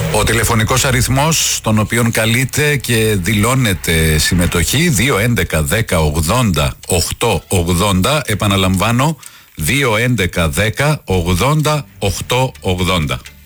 Ο τηλεφωνικός αριθμός στον οποίον καλείτε και δηλώνετε συμμετοχή 211 10 80 880, επαναλαμβάνω 211 10 80 880.